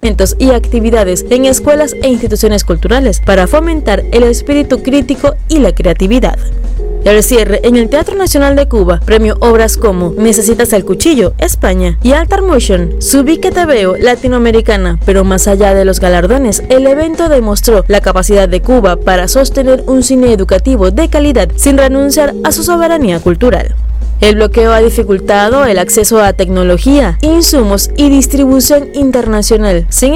y actividades en escuelas e instituciones culturales para fomentar el espíritu crítico y la creatividad. El cierre en el Teatro Nacional de Cuba premió obras como Necesitas el Cuchillo, España, y Altar Motion, su ubique te veo latinoamericana, pero más allá de los galardones, el evento demostró la capacidad de Cuba para sostener un cine educativo de calidad sin renunciar a su soberanía cultural. El bloqueo ha dificultado el acceso a tecnología, insumos y distribución internacional. Sin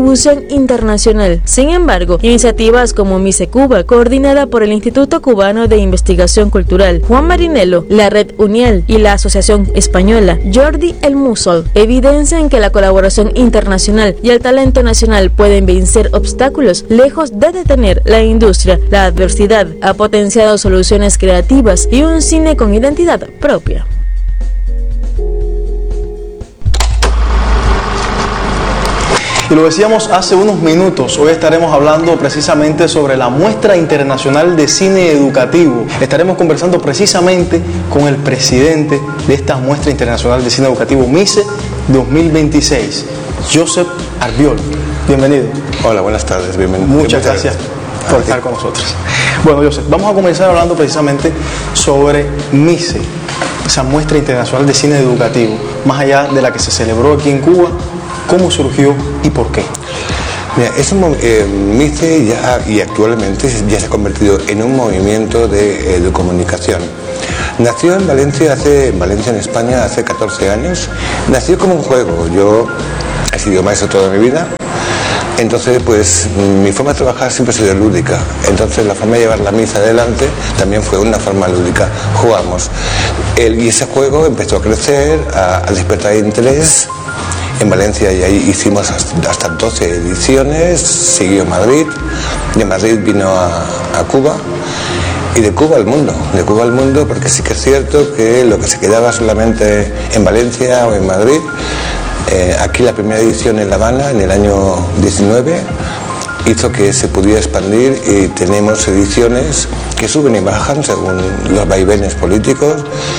embargo, iniciativas como Mise Cuba, coordinada por el Instituto Cubano de Investigación Cultural, Juan Marinello, la Red Unial y la Asociación Española Jordi el Mussol, evidencian que la colaboración internacional y el talento nacional pueden vencer obstáculos lejos de detener la industria. La adversidad ha potenciado soluciones creativas y un cine con identidad propia. Y lo decíamos hace unos minutos, hoy estaremos hablando precisamente sobre la Muestra Internacional de Cine Educativo. Estaremos conversando precisamente con el presidente de esta Muestra Internacional de Cine Educativo, MICE 2026, Josep Arbiol. Bienvenido. Hola, buenas tardes, bienvenido. Muchas gracias por estar con nosotros. Bueno, Josep, vamos a comenzar hablando precisamente sobre MICE, esa Muestra Internacional de Cine Educativo, más allá de la que se celebró aquí en Cuba. ¿Cómo surgió y por qué? Mira, MICE y actualmente ya se ha convertido en un movimiento de comunicación. Nació en Valencia, en España, hace 14 años. Nació como un juego. Yo he sido maestro toda mi vida. Entonces, pues, mi forma de trabajar siempre ha sido lúdica. Entonces, la forma de llevar la misa adelante también fue una forma lúdica. Jugamos. Y ese juego empezó a crecer, a despertar interés. En Valencia y ahí hicimos hasta 12 ediciones, siguió Madrid, de Madrid vino a Cuba y de Cuba al mundo, porque sí que es cierto que lo que se quedaba solamente en Valencia o en Madrid, aquí la primera edición en La Habana en el año 19 hizo que se pudiera expandir y tenemos ediciones que suben y bajan según los vaivenes políticos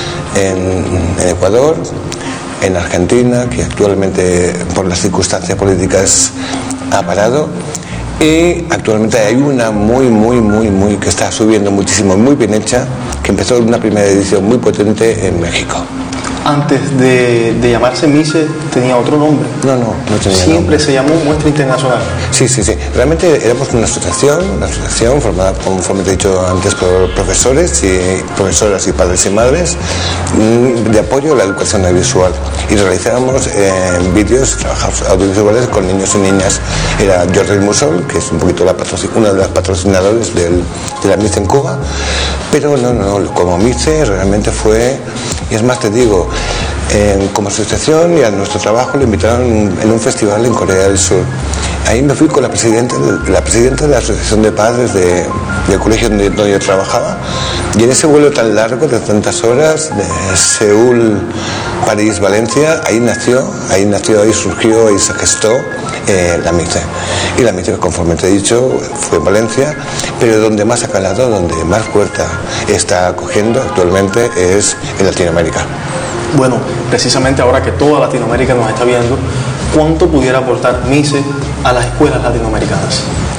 en Ecuador, en Argentina, que actualmente por las circunstancias políticas ha parado, y actualmente hay una muy que está subiendo muchísimo, muy bien hecha, que empezó en una primera edición muy potente en México. Antes de llamarse MICE, ¿tenía otro nombre? No tenía Siempre nombre. se llamó Muestra Internacional. Sí. Realmente éramos una asociación formada, conforme te he dicho antes, por profesores y profesoras y padres y madres de apoyo a la educación audiovisual. Y realizábamos vídeos, trabajos audiovisuales con niños y niñas. Era Jordi Mussol, que es un poquito una de las patrocinadores de la MICE en Cuba. Pero como MICE realmente fue, y es más te digo, como asociación y a nuestro trabajo le invitaron en un festival en Corea del Sur. Ahí me fui con la presidenta de la Asociación de Padres del colegio donde yo trabajaba, y en ese vuelo tan largo de tantas horas, de Seúl, París, Valencia, ahí surgió, ahí se gestó la MICE. Y la MICE, conforme te he dicho, fue en Valencia, pero donde más ha calado, donde más fuerza está cogiendo actualmente es en Latinoamérica. Bueno, precisamente ahora que toda Latinoamérica nos está viendo, ¿cuánto pudiera aportar MICE a las escuelas latinoamericanas?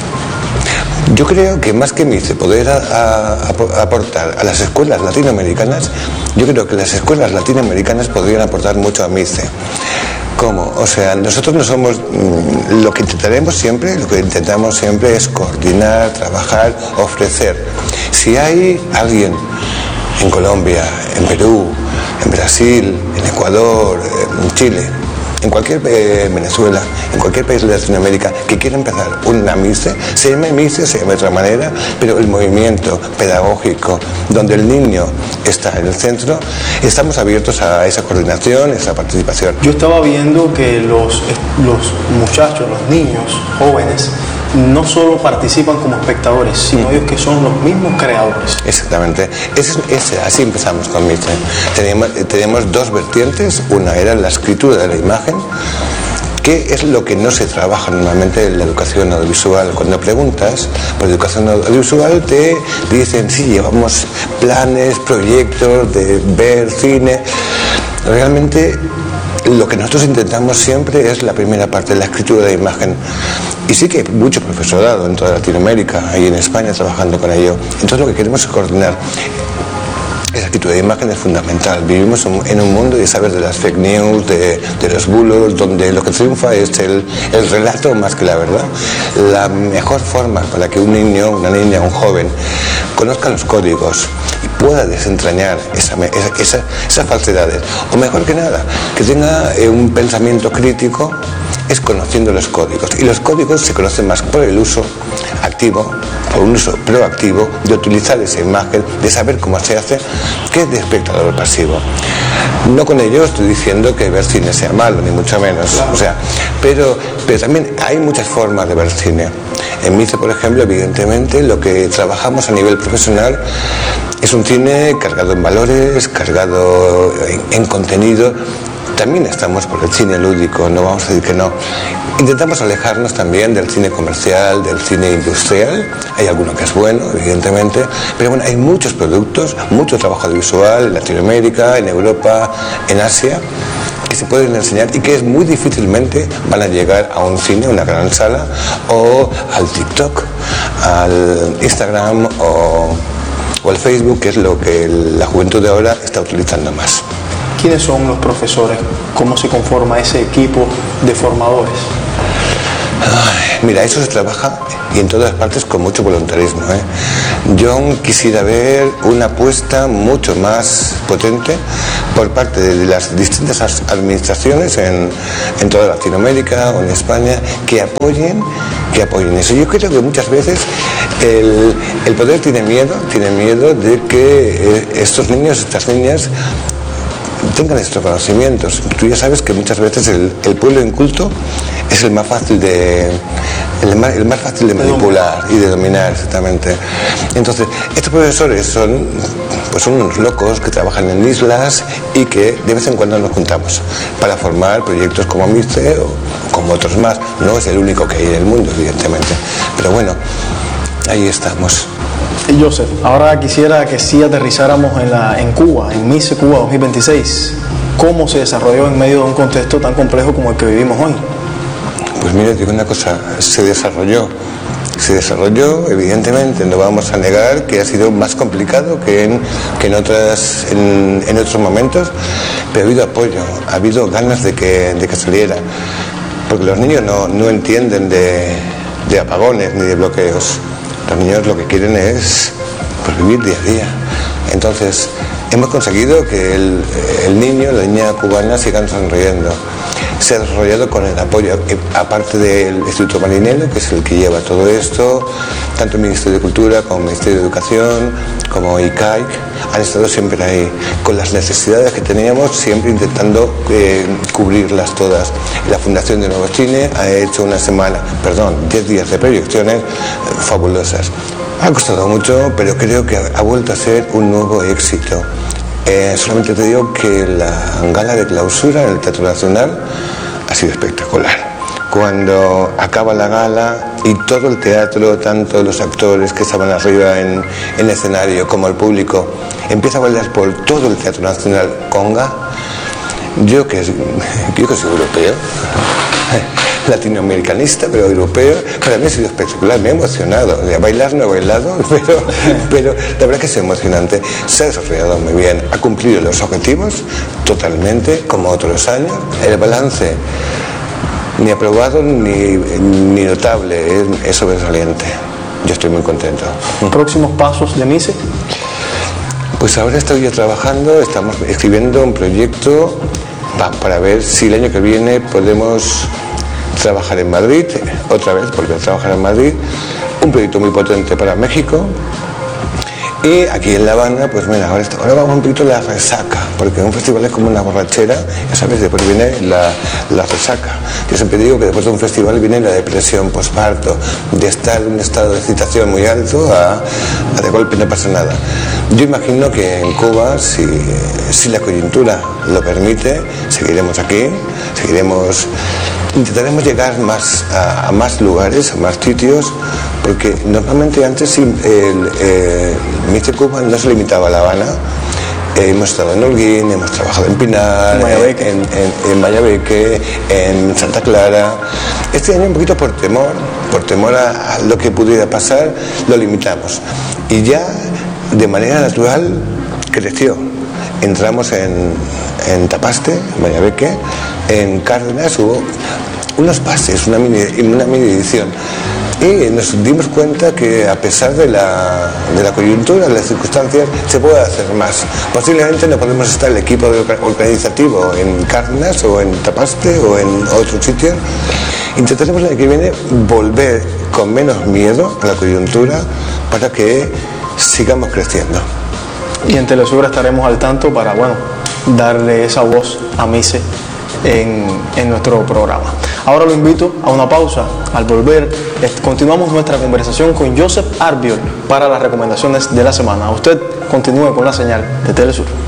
Yo creo que más que MICE poder aportar a las escuelas latinoamericanas, yo creo que las escuelas latinoamericanas podrían aportar mucho a MICE. ¿Cómo? O sea, nosotros no somos, lo que intentamos siempre es coordinar, trabajar, ofrecer. Si hay alguien en Colombia, en Perú, en Brasil, en Ecuador, en Chile, en cualquier Venezuela, en cualquier país de Latinoamérica que quiera empezar una MICE, se llama MICE, se llama de otra manera, pero el movimiento pedagógico donde el niño está en el centro, estamos abiertos a esa coordinación, esa participación. Yo estaba viendo que los muchachos, los niños, jóvenes, no solo participan como espectadores, sino ellos que son los mismos creadores. Exactamente. Así empezamos con MICE. Teníamos dos vertientes. Una era la escritura de la imagen, que es lo que no se trabaja normalmente en la educación audiovisual. Cuando preguntas por educación audiovisual te dicen, sí, llevamos planes, proyectos de ver cine. Realmente lo que nosotros intentamos siempre es la primera parte, la escritura de imagen. Y sí que hay mucho profesorado en toda Latinoamérica y en España trabajando con ello. Entonces lo que queremos es coordinar. Esa escritura de imagen es fundamental. Vivimos en un mundo de saber de las fake news, de los bulos, donde lo que triunfa es el relato más que la verdad. La mejor forma para que un niño, una niña, un joven conozcan los códigos y pueda desentrañar esas falsedades, o mejor que nada, que tenga un pensamiento crítico, es conociendo los códigos. Y los códigos se conocen más por el uso activo, por un uso proactivo, de utilizar esa imagen, de saber cómo se hace, que es de espectador pasivo. No con ello estoy diciendo que ver cine sea malo, ni mucho menos, o sea, pero también hay muchas formas de ver cine. En MICE, por ejemplo, evidentemente, lo que trabajamos a nivel profesional es un cine cargado en valores, cargado en contenido. También estamos por el cine lúdico, no vamos a decir que no. Intentamos alejarnos también del cine comercial, del cine industrial. Hay alguno que es bueno, evidentemente, pero bueno, hay muchos productos, mucho trabajo audiovisual en Latinoamérica, en Europa, en Asia, que se pueden enseñar y que muy difícilmente van a llegar a un cine, una gran sala, o al TikTok, al Instagram o al Facebook, que es lo que la juventud de ahora está utilizando más. ¿Quiénes son los profesores? ¿Cómo se conforma ese equipo de formadores? Mira, eso se trabaja y en todas partes con mucho voluntarismo, ¿eh? Yo quisiera ver una apuesta mucho más potente por parte de las distintas administraciones en toda Latinoamérica o en España que apoyen eso. Yo creo que muchas veces el poder tiene miedo de que estos niños, estas niñas tengan estos conocimientos. Tú ya sabes que muchas veces el pueblo inculto es el más fácil de manipular y de dominar, exactamente. Entonces, estos profesores son unos locos que trabajan en islas y que de vez en cuando nos juntamos para formar proyectos como MICE o como otros más. No es el único que hay en el mundo, evidentemente, pero bueno, ahí estamos. Y Joseph, ahora quisiera que sí aterrizáramos en Cuba, en MICE Cuba 2026. ¿Cómo se desarrolló en medio de un contexto tan complejo como el que vivimos hoy? Pues mira, digo una cosa, se desarrolló, evidentemente, no vamos a negar que ha sido más complicado que en otros momentos, pero ha habido apoyo, ha habido ganas de que saliera, porque los niños no entienden de apagones ni de bloqueos. Los niños lo que quieren es vivir día a día. Entonces, hemos conseguido que el niño, la niña cubana sigan sonriendo. Se ha desarrollado con el apoyo, aparte del Instituto Marinelo, que es el que lleva todo esto, tanto el Ministerio de Cultura como el Ministerio de Educación, como ICAIC, han estado siempre ahí, con las necesidades que teníamos, siempre intentando cubrirlas todas. La Fundación de Nuevo Cine ha hecho 10 días de proyecciones fabulosas. Ha costado mucho, pero creo que ha vuelto a ser un nuevo éxito. Solamente te digo que la gala de clausura en el Teatro Nacional ha sido espectacular. Cuando acaba la gala y todo el teatro, tanto los actores que estaban arriba en el escenario como el público, empieza a bailar por todo el Teatro Nacional conga, yo que soy europeo, latinoamericanista, pero europeo, para mí ha sido espectacular, me ha emocionado. Bailar no he bailado, pero la verdad que es emocionante. Se ha desarrollado muy bien, ha cumplido los objetivos totalmente, como otros años. El balance, ni aprobado ni notable, es sobresaliente. Yo estoy muy contento. ¿Próximos pasos de MICE? Pues ahora estoy ya trabajando, estamos escribiendo un proyecto para ver si el año que viene podemos trabajar en Madrid, otra vez volver a trabajar en Madrid, un proyecto muy potente para México. Y aquí en La Habana, pues mira, ahora vamos un poquito a la resaca, porque un festival es como una borrachera, ya sabes, después viene la resaca. Yo siempre digo que después de un festival viene la depresión postparto, de estar en un estado de excitación muy alto a de golpe no pasa nada. Yo imagino que en Cuba, si la coyuntura lo permite, seguiremos aquí, intentaremos llegar a más lugares, a más sitios, porque normalmente antes el MICE Cuba no se limitaba a La Habana, Hemos estado en Holguín, hemos trabajado en Pinar, en Mayabeque, en Santa Clara. Este año un poquito por temor a lo que pudiera pasar, lo limitamos. Y ya de manera natural creció. Entramos en Tapaste, en Mayabeque, en Cárdenas hubo unos pases, una mini edición. Y nos dimos cuenta que a pesar de la coyuntura, de las circunstancias, se puede hacer más. Posiblemente no podemos estar el equipo organizativo en Cárdenas o en Tapaste o en otro sitio. Intentaremos el año que viene volver con menos miedo a la coyuntura para que sigamos creciendo. Y en Telesur estaremos al tanto para, darle esa voz a Mise en nuestro programa. Ahora lo invito a una pausa. Al volver, continuamos nuestra conversación con Joseph Arbiol para las recomendaciones de la semana. Usted continúe con la señal de Telesur.